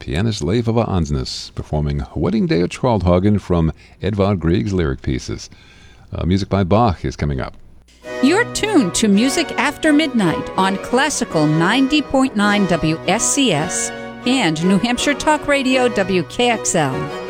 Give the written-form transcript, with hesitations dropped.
pianist Leif Ove Ansnes performing Wedding Day at Trollhagen from Edvard Grieg's lyric pieces. Music by Bach is coming up. You're tuned to Music After Midnight on Classical 90.9 WSCS and New Hampshire Talk Radio WKXL.